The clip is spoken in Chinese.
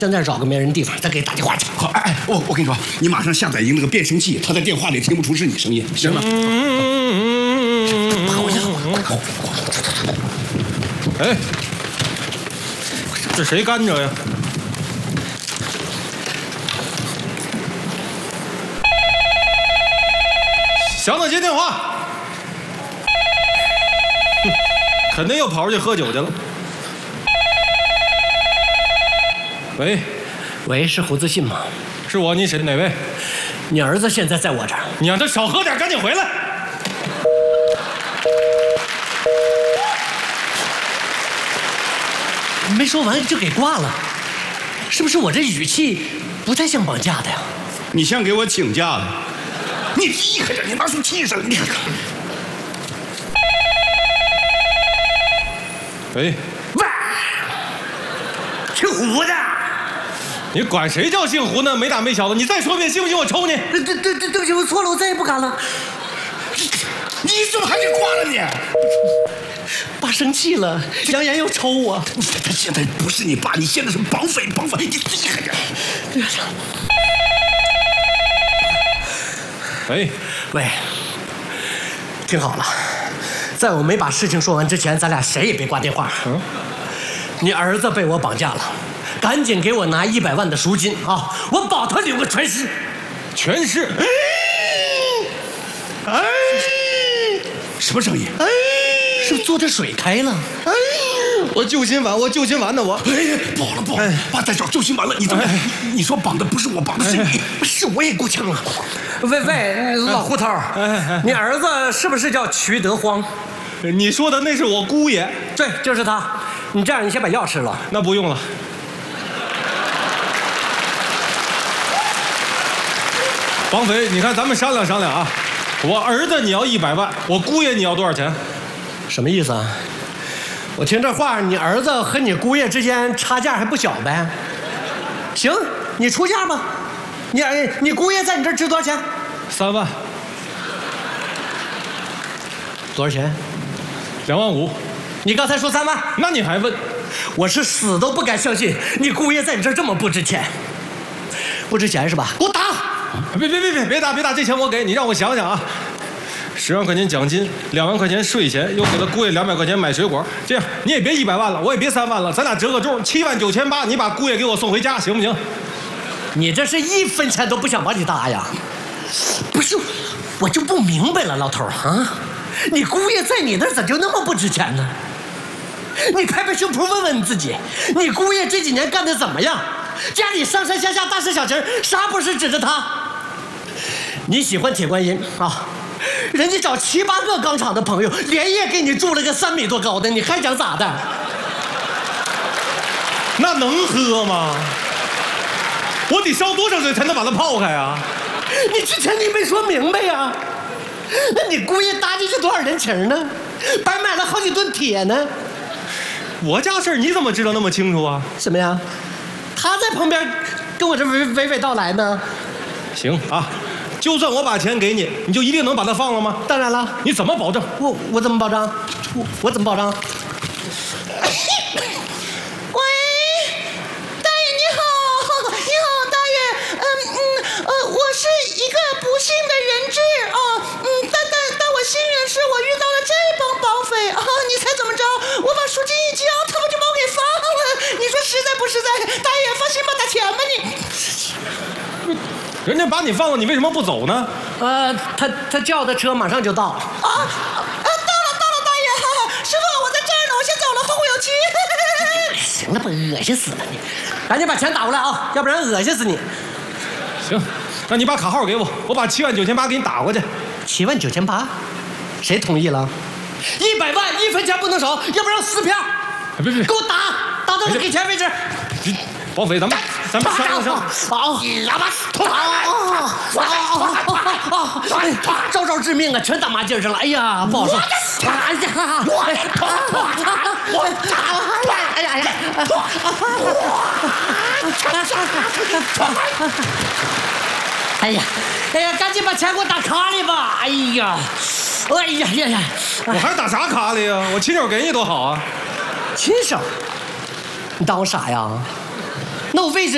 在那儿找个没人地方，再给你打电话去。 好，哎，我跟你说，你马上下载一个那个变声器，他在电话里听不出是你声音，行吗？ 跑去！ 哎，这谁干着呀？响子接电话，肯定又跑出去喝酒去了。喂， 喂，是胡自信吗？ 是我，你是哪位？ 你儿子现在在我这儿， 你让他少喝点，赶紧回来。 没说完就给挂了，是不是我这语气不太像绑架的呀？ 你像给我请假的，你厉害着，你拿出气势，你看看。 喂， 喂，姓胡的。 你管谁叫姓胡呢？没大没小的，你再说遍，信不信我抽你？ 对不起，我错了，我再也不敢了。 你怎么还给挂了你？ 爸生气了，扬言要抽我。 他现在不是你爸，你现在是绑匪，你厉害着。 喂， 听好了，在我没把事情说完之前，咱俩谁也别挂电话。你儿子被我绑架了，赶紧给我拿100万的赎金啊！我保他领个全尸。 全尸。 哎，什么声音？哎， 是不是坐着水开了？ 哎，我救心丸呢我。 哎，不好了，爸在找救心丸了。你怎么？你说绑的不是我，绑的是你，是我也够呛了。 喂，老胡头，你儿子是不是叫瞿德荒？ 你说的那是我姑爷。 对，就是他。你这样，你先把药吃了。 那不用了。绑匪，你看咱们商量商量啊。我儿子你要100万，我姑爷你要多少钱？ 什么意思啊？我听这话，你儿子和你姑爷之间差价还不小呗？行，你出价吧。你姑爷在你这儿值多少钱 ？3万。 多少钱 ？2万5。 你刚才说3万， 那你还问？ 我是死都不敢相信你姑爷在你这儿这么不值钱。不值钱是吧？给我打！ 别打，这钱我给你，让我想想啊。10万块钱奖金，2万块钱税钱，又给了姑爷200块钱买水果。这样你也别100万了，我也别3万了，咱俩折个中，79800，你把姑爷给我送回家，行不行？ 你这是1分钱都不想把你搭呀？不是，我就不明白了，老头啊，你姑爷在你那儿咋就那么不值钱呢？你拍拍胸脯问问你自己，你姑爷这几年干得怎么样？家里上上下下大事小情，啥不是指着他？你喜欢铁观音啊？人家找7、8个钢厂的朋友，连夜给你筑了个3米多高的，你还想咋的？ 那能喝吗？我得烧多少水才能把它泡开啊？ 你之前你没说明白呀？那你姑爷搭进去多少人情呢？白买了好几吨铁呢。 我家事儿你怎么知道那么清楚啊？ 什么呀？他在旁边跟我这娓娓道来呢。 行啊，就算我把钱给你，你就一定能把他放了吗？ 当然了。 你怎么保证？ 我怎么保障？我怎么保障？ 喂，大爷你好，大爷，我是一个不幸的人质啊，但我幸运是我遇到了这帮绑匪啊，你猜怎么着？我把赎金一交，他们就把我给放了，你说实在不实在？大爷放心吧，打钱吧你。 人家把你放了，你为什么不走呢？ 他叫的车马上就到。 到了，大爷，师傅，我在这儿呢，我先走了，后会有期。 行了吧，恶心死了你！赶紧把钱打过来啊，要不然恶心死你。 行，那你把卡号给我，我把79800给你打过去。 79800，谁同意了？100万1分钱不能少，要不然撕票。 别， 给我打到给钱为止。 绑匪，咱们商量商量。 招致命啊，全打麻筋上了。哎呀，不好说。哎呀，赶紧把钱给我打卡里吧。哎呀， 我还打啥卡里呀？我亲手给你多好啊！ 亲手？你当我傻呀？那我位置